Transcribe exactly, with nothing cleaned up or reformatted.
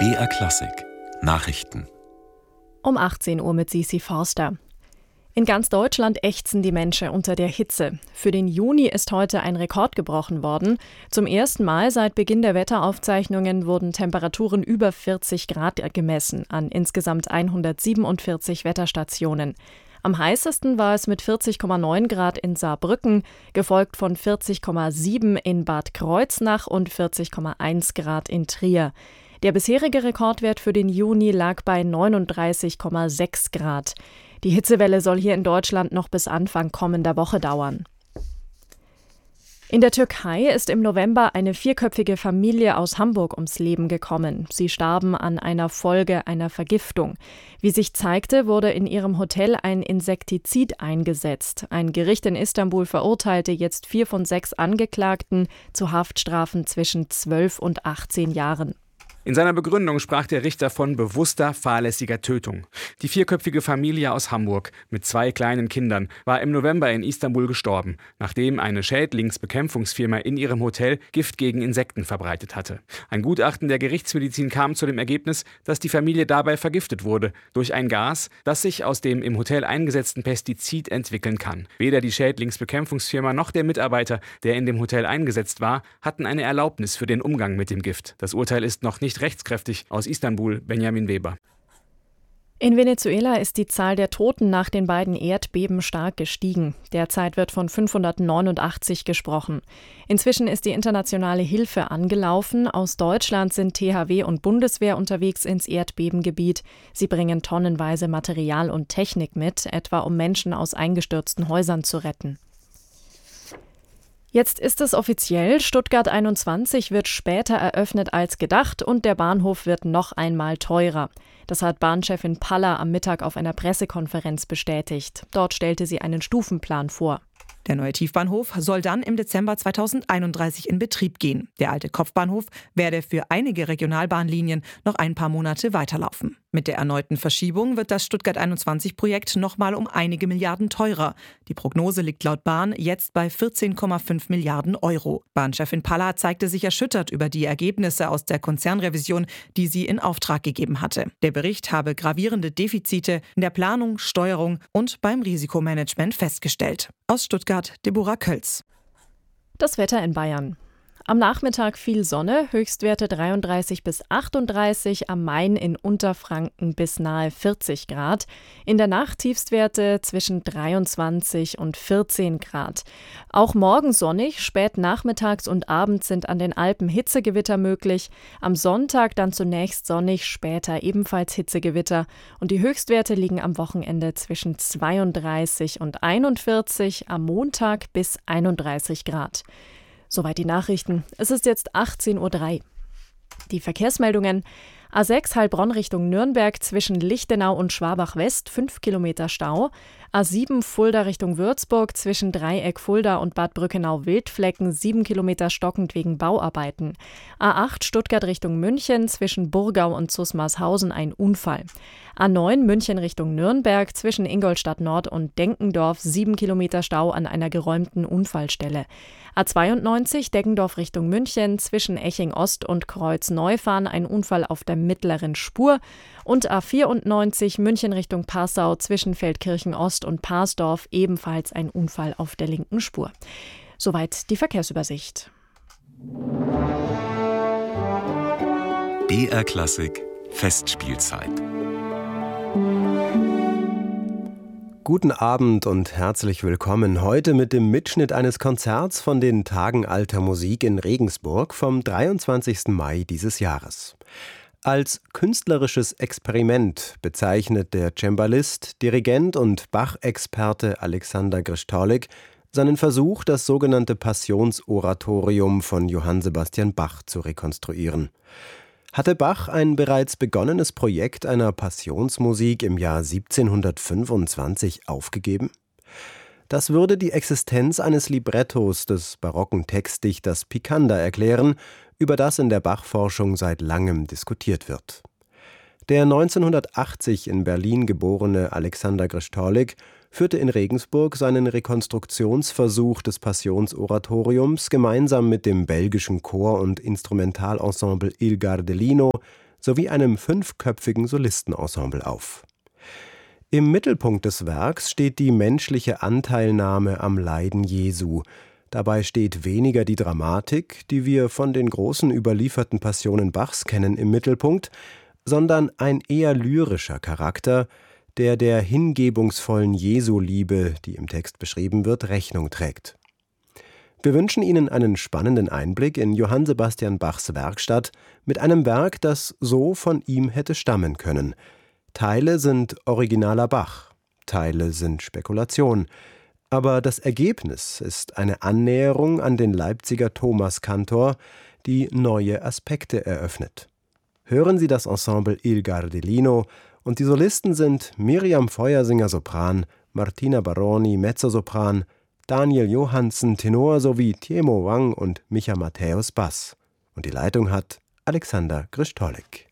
B R Klassik Nachrichten Um achtzehn Uhr mit Sisi Forster. In ganz Deutschland ächzen die Menschen unter der Hitze. Für den Juni ist heute ein Rekord gebrochen worden. Zum ersten Mal seit Beginn der Wetteraufzeichnungen wurden Temperaturen über vierzig Grad gemessen an insgesamt hundertsiebenundvierzig Wetterstationen. Am heißesten war es mit vierzig Komma neun Grad in Saarbrücken, gefolgt von vierzig Komma sieben in Bad Kreuznach und vierzig Komma eins Grad in Trier. Der bisherige Rekordwert für den Juni lag bei neununddreißig Komma sechs Grad. Die Hitzewelle soll hier in Deutschland noch bis Anfang kommender Woche dauern. In der Türkei ist im November eine vierköpfige Familie aus Hamburg ums Leben gekommen. Sie starben an einer Folge einer Vergiftung. Wie sich zeigte, wurde in ihrem Hotel ein Insektizid eingesetzt. Ein Gericht in Istanbul verurteilte jetzt vier von sechs Angeklagten zu Haftstrafen zwischen zwölf und achtzehn Jahren. In seiner Begründung sprach der Richter von bewusster, fahrlässiger Tötung. Die vierköpfige Familie aus Hamburg mit zwei kleinen Kindern war im November in Istanbul gestorben, nachdem eine Schädlingsbekämpfungsfirma in ihrem Hotel Gift gegen Insekten verbreitet hatte. Ein Gutachten der Gerichtsmedizin kam zu dem Ergebnis, dass die Familie dabei vergiftet wurde durch ein Gas, das sich aus dem im Hotel eingesetzten Pestizid entwickeln kann. Weder die Schädlingsbekämpfungsfirma noch der Mitarbeiter, der in dem Hotel eingesetzt war, hatten eine Erlaubnis für den Umgang mit dem Gift. Das Urteil ist noch nicht rechtskräftig. Aus Istanbul, Benjamin Weber. In Venezuela ist die Zahl der Toten nach den beiden Erdbeben stark gestiegen. Derzeit wird von fünfhundertneunundachtzig gesprochen. Inzwischen ist die internationale Hilfe angelaufen. Aus Deutschland sind T H W und Bundeswehr unterwegs ins Erdbebengebiet. Sie bringen tonnenweise Material und Technik mit, etwa um Menschen aus eingestürzten Häusern zu retten. Jetzt ist es offiziell, Stuttgart einundzwanzig wird später eröffnet als gedacht und der Bahnhof wird noch einmal teurer. Das hat Bahnchefin Paller am Mittag auf einer Pressekonferenz bestätigt. Dort stellte sie einen Stufenplan vor. Der neue Tiefbahnhof soll dann im Dezember zweitausendeinunddreißig in Betrieb gehen. Der alte Kopfbahnhof werde für einige Regionalbahnlinien noch ein paar Monate weiterlaufen. Mit der erneuten Verschiebung wird das Stuttgart einundzwanzig-Projekt nochmal um einige Milliarden teurer. Die Prognose liegt laut Bahn jetzt bei vierzehn Komma fünf Milliarden Euro. Bahnchefin Paller zeigte sich erschüttert über die Ergebnisse aus der Konzernrevision, die sie in Auftrag gegeben hatte. Der Bericht habe gravierende Defizite in der Planung, Steuerung und beim Risikomanagement festgestellt. Aus Stuttgart, Deborah Kölz. Das Wetter in Bayern. Am Nachmittag viel Sonne, Höchstwerte dreiunddreißig bis achtunddreißig, am Main in Unterfranken bis nahe vierzig Grad. In der Nacht Tiefstwerte zwischen dreiundzwanzig und vierzehn Grad. Auch morgen sonnig, spät nachmittags und abends sind an den Alpen Hitzegewitter möglich. Am Sonntag dann zunächst sonnig, später ebenfalls Hitzegewitter. Und die Höchstwerte liegen am Wochenende zwischen zweiunddreißig und einundvierzig, am Montag bis einunddreißig Grad. Soweit die Nachrichten. Es ist jetzt achtzehn Uhr drei. Die Verkehrsmeldungen. A sechs Heilbronn Richtung Nürnberg zwischen Lichtenau und Schwabach West, fünf Kilometer Stau. A sieben Fulda Richtung Würzburg zwischen Dreieck Fulda und Bad Brückenau-Wildflecken, sieben Kilometer stockend wegen Bauarbeiten. A acht Stuttgart Richtung München zwischen Burgau und Zusmarshausen ein Unfall. A neun München Richtung Nürnberg zwischen Ingolstadt Nord und Denkendorf, sieben Kilometer Stau an einer geräumten Unfallstelle. A zweiundneunzig Deggendorf Richtung München zwischen Eching Ost und Kreuz-Neufahren ein Unfall auf der mittleren Spur. Und A vierundneunzig München Richtung Passau zwischen Feldkirchen Ost und Parsdorf ebenfalls ein Unfall auf der linken Spur. Soweit die Verkehrsübersicht. B R Klassik Festspielzeit. Guten Abend und herzlich willkommen heute mit dem Mitschnitt eines Konzerts von den Tagen alter Musik in Regensburg vom dreiundzwanzigsten Mai dieses Jahres. Als künstlerisches Experiment bezeichnet der Cembalist, Dirigent und Bach-Experte Alexander Grzysztolik seinen Versuch, das sogenannte Passionsoratorium von Johann Sebastian Bach zu rekonstruieren. Hatte Bach ein bereits begonnenes Projekt einer Passionsmusik im Jahr siebzehnhundertfünfundzwanzig aufgegeben? Das würde die Existenz eines Librettos des barocken Textdichters Picander erklären, über das in der Bach-Forschung seit langem diskutiert wird. Der neunzehnhundertachtzig in Berlin geborene Alexander Grzysztolik führte in Regensburg seinen Rekonstruktionsversuch des Passionsoratoriums gemeinsam mit dem belgischen Chor- und Instrumentalensemble Il Gardelino sowie einem fünfköpfigen Solistenensemble auf. Im Mittelpunkt des Werks steht die menschliche Anteilnahme am Leiden Jesu. Dabei steht weniger die Dramatik, die wir von den großen überlieferten Passionen Bachs kennen, im Mittelpunkt, sondern ein eher lyrischer Charakter, der der hingebungsvollen Jesu-Liebe, die im Text beschrieben wird, Rechnung trägt. Wir wünschen Ihnen einen spannenden Einblick in Johann Sebastian Bachs Werkstatt mit einem Werk, das so von ihm hätte stammen können. Teile sind originaler Bach, Teile sind Spekulation, aber das Ergebnis ist eine Annäherung an den Leipziger Thomaskantor, die neue Aspekte eröffnet. Hören Sie das Ensemble Il Gardellino und die Solisten sind Miriam Feuersinger Sopran, Martina Baroni Mezzosopran, Daniel Johansen Tenor sowie Tiemo Wang und Micha Matthäus Bass. Und die Leitung hat Alexander Grischtolek.